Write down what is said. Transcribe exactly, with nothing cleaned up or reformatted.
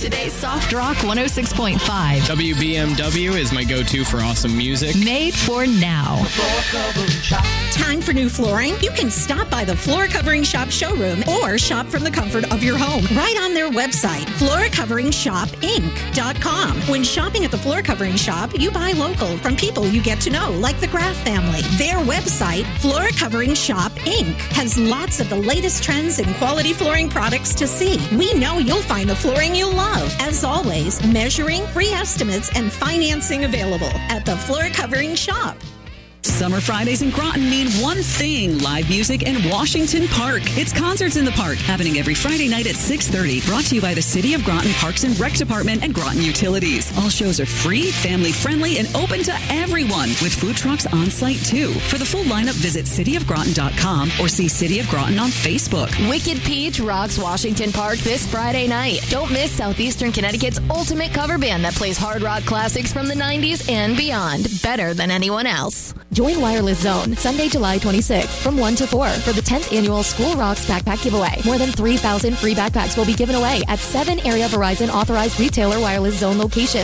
Today's Soft Rock one oh six point five. W B M W is my go-to for awesome music. Made for now. Time for new flooring? You can stop by the Floor Covering Shop showroom or shop from the comfort of your home right on their website, floor covering shop inc dot com. When shopping at the Floor Covering Shop, you buy local from people you get to know, like the Graff family. Their website, Floor Covering Shop Incorporated, has lots of the latest trends and quality flooring products to see. We know you'll find the flooring you love. As always, measuring, free estimates, and financing available at the Floor Covering Shop. Summer Fridays in Groton mean one thing: live music in Washington Park. It's Concerts in the Park, happening every Friday night at six thirty. Brought to you by the City of Groton Parks and Rec Department and Groton Utilities. All shows are free, family-friendly, and open to everyone, with food trucks on site too. For the full lineup, visit city of groton dot com or see City of Groton on Facebook. Wicked Peach rocks Washington Park this Friday night. Don't miss Southeastern Connecticut's ultimate cover band that plays hard rock classics from the nineties and beyond, better than anyone else. Join Wireless Zone Sunday, July twenty-sixth from one to four for the tenth annual School Rocks Backpack Giveaway. More than three thousand free backpacks will be given away at seven area Verizon authorized retailer Wireless Zone locations.